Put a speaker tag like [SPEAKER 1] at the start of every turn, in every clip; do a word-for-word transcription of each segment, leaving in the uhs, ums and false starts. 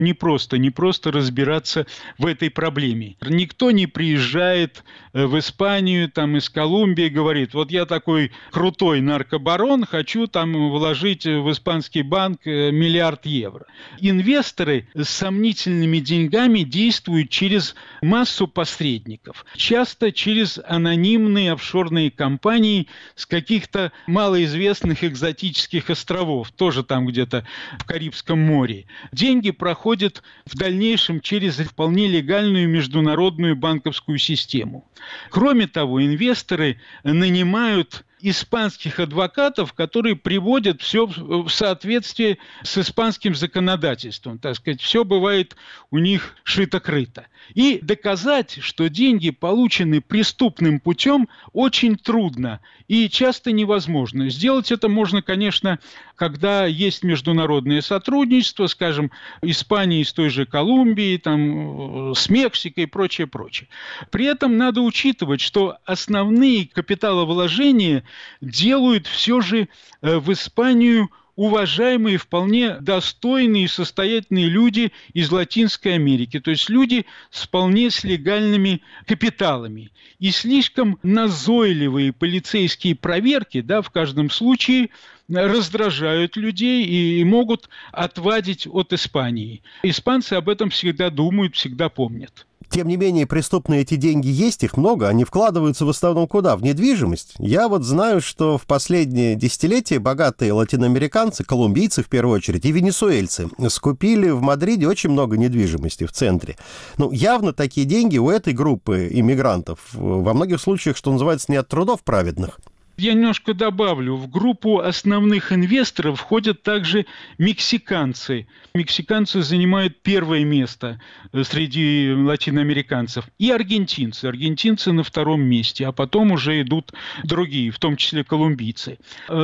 [SPEAKER 1] Не просто, не просто разбираться в этой проблеме. Никто не приезжает в Испанию там, из Колумбии и говорит: вот я такой крутой наркобарон, хочу там вложить в испанский банк миллиард евро. Инвесторы с сомнительными деньгами действуют через массу посредников, часто через анонимные офшорные компании с каких-то малоизвестных экзотических островов, тоже там где-то в Карибском море. Деньги проходят в дальнейшем через вполне легальную международную банковскую систему. Кроме того, инвесторы нанимают испанских адвокатов, которые приводят все в соответствие с испанским законодательством. Так сказать, все бывает у них шито-крыто. И доказать, что деньги получены преступным путем, очень трудно и часто невозможно. Сделать это можно, конечно, когда есть международное сотрудничество, скажем, Испании с той же Колумбией, там, с Мексикой и прочее, прочее. При этом надо учитывать, что основные капиталовложения делают все же в Испанию уважаемые, вполне достойные и состоятельные люди из Латинской Америки, то есть люди с вполне с легальными капиталами. И слишком назойливые полицейские проверки, да, в каждом случае раздражают людей и могут отвадить от Испании. Испанцы об этом всегда думают, всегда помнят.
[SPEAKER 2] Тем не менее, преступные эти деньги есть, их много, они вкладываются в основном куда? В недвижимость. Я вот знаю, что в последние десятилетия богатые латиноамериканцы, колумбийцы в первую очередь, и венесуэльцы скупили в Мадриде очень много недвижимости в центре. Ну, явно такие деньги у этой группы иммигрантов во многих случаях, что называется, не от трудов праведных.
[SPEAKER 1] Я немножко добавлю. В группу основных инвесторов входят также мексиканцы. Мексиканцы занимают первое место среди латиноамериканцев. И аргентинцы. Аргентинцы на втором месте, а потом уже идут другие, в том числе колумбийцы.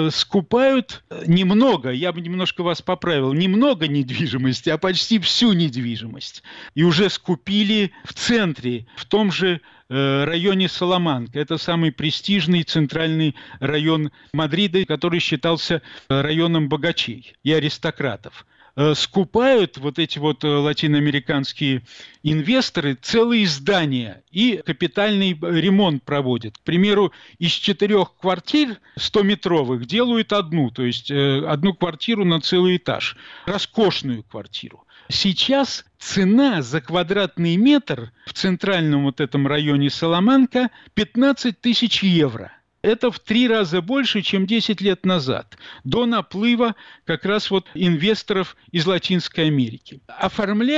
[SPEAKER 1] Скупают немного, я бы немножко вас поправил, немного недвижимости, а почти всю недвижимость. И уже скупили в центре, в том же районе Саламанка. Это самый престижный центральный район Мадрида, который считался районом богачей и аристократов. Скупают вот эти вот латиноамериканские инвесторы целые здания и капитальный ремонт проводят. К примеру, из четырех квартир стометровых делают одну, то есть одну квартиру на целый этаж, роскошную квартиру. Сейчас цена за квадратный метр в центральном вот этом районе Саламанка пятнадцать тысяч евро. Это в три раза больше, чем десять лет назад, до наплыва как раз вот инвесторов из Латинской Америки. Оформляют